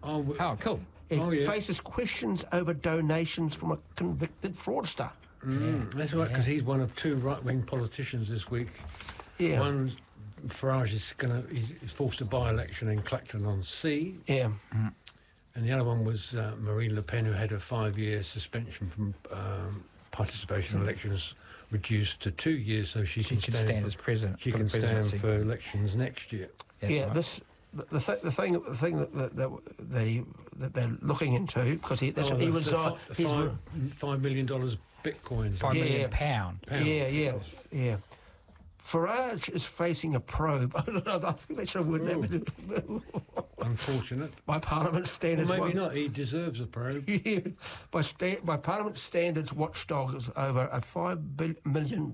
Oh, cool. He faces questions over donations from a convicted fraudster. That's right, because he's one of two right-wing politicians this week. Yeah. One, Farage he's forced a by-election in Clacton-on-Sea. Yeah. And the other one was Marine Le Pen, who had a 5-year suspension from participation in elections reduced to 2 years, so she can stand as president. She can stand for elections next year. That's right. The thing that they're looking into, because he was $5 million Bitcoin, £5 million pound. Yeah. Farage is facing a probe. I think they should have worded that. Unfortunate. By Parliament standards. Well, maybe not. He deserves a probe. By Parliament standards, Watchdog is over a £5 million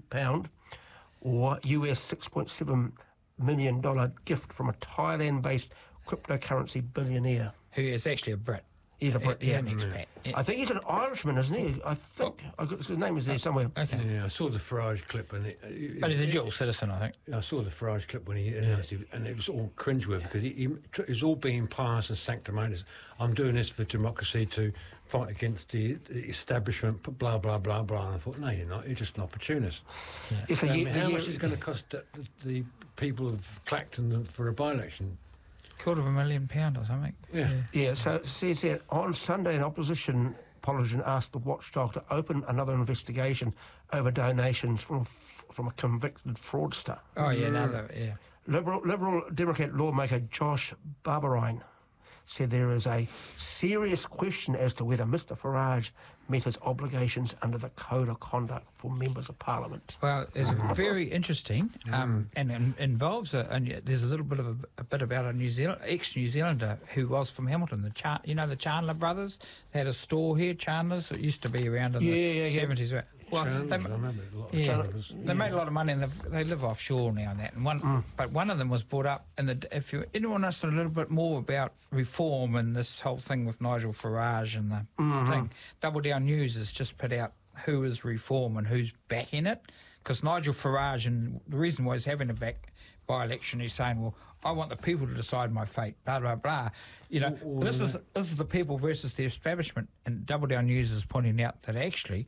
or US $6.7 million gift from a Thailand-based cryptocurrency billionaire. Who is actually a Brit. He's a Brit, an expat. Yeah. I think he's an Irishman, isn't he? I think his name is there somewhere. Okay. Yeah, I saw the Farage clip, but he's a dual citizen, I think. I saw the Farage clip when he announced it, and it was all cringeworthy because it was all being pious and sanctimonious. I'm doing this for democracy to fight against the establishment, blah blah blah blah. And I thought, no, you're not. You're just an opportunist. Yeah. How much is it going to cost the people of Clacton for a by-election? £250,000 or something. Yeah, so it says here, on Sunday, an opposition politician asked the Watchdog to open another investigation over donations from a convicted fraudster. Oh, yeah, Liberal Democrat lawmaker Josh Barberine said there is a serious question as to whether Mr Farage met his obligations under the Code of Conduct for Members of Parliament. Well, it's very interesting, and involves there's a little bit of a bit about a ex-New Zealander who was from Hamilton. The Chandler brothers. They had a store here, Chandler's. It used to be around in the 70s. Well, I remember a lot of Chandlers. They made a lot of money, and they live offshore now and that. And but one of them was brought up. And if anyone wants to know a little bit more about reform and this whole thing with Nigel Farage and the thing, Double Down News has just put out who is reform and who's backing it. Because Nigel Farage, and the reason why he's having a by-election, he's saying, well, I want the people to decide my fate, blah, blah, blah. This is the people versus the establishment. And Double Down News is pointing out that actually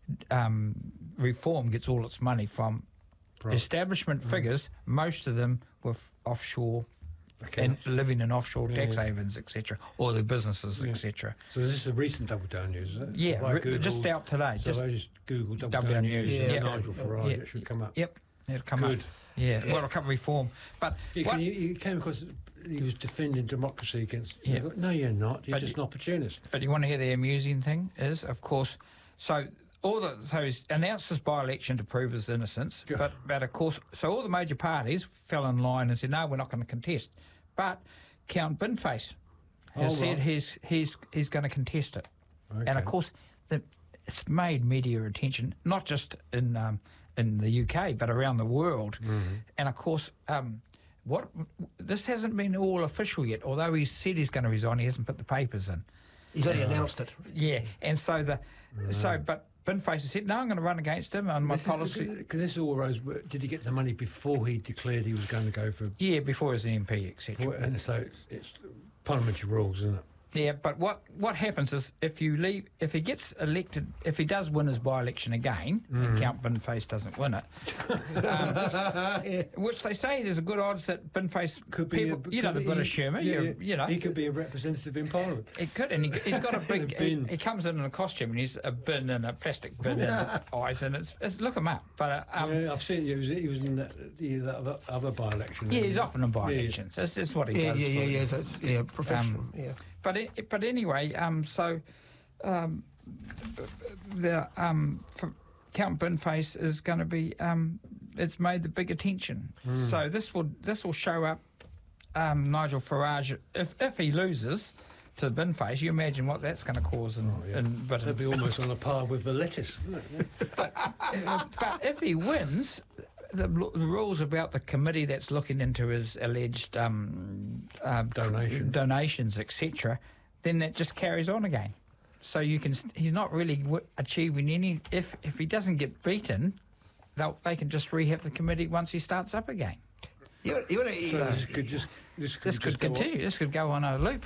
reform gets all its money from establishment figures, most of them with offshore and living in offshore tax havens, etc., or the businesses, etc. So is this a recent Double Down News, is it? Yeah, just out today. So I just Google Double Down News and Nigel Farage, it should come up. Yep, it'll come up. Yeah, well, it'll come reform. But you came across, he was defending democracy against... Yeah. No, you're not. You're just an opportunist. But you want to hear the amusing thing is, of course, so he's announced his by-election to prove his innocence, but of course, so all the major parties fell in line and said, no, we're not going to contest. But Count Binface has said he's going to contest it. Okay. And of course, it's made media attention, not just in the UK, but around the world. And of course, this hasn't been all official yet, although he said he's going to resign, he hasn't put the papers in. He's only announced it. Yeah, and but Binface has said, no, I'm going to run against him on my policy. Because this all rose, did he get the money before he declared he was going to go for... Yeah, before he was an MP, etc. And so it's parliamentary rules, isn't it? Yeah, but what happens is if he gets elected, if he does win his by-election again, and Count Binface doesn't win it, which they say there's a good odds that Binface could be, the British Sherman, he could be a representative in Parliament. It could, and he's got a big bin. He comes in a costume and he's a bin and a plastic bin and eyes, and it's look him up. But I've seen he was in the other by-election. Yeah, he's often in by-elections. That's what he does. Yeah, professional. But anyway, so Count Binface is going to be. It's made the big attention. So this will show up Nigel Farage if he loses to Binface. You imagine what that's going to cause in Britain. That'd be almost on a par with the lettuce, wouldn't it? But if he wins. The rules about the committee that's looking into his alleged donations, etc., then that just carries on again. So he's not really achieving any. If he doesn't get beaten, they can just rehab the committee once he starts up again. This could continue. This could go on a loop.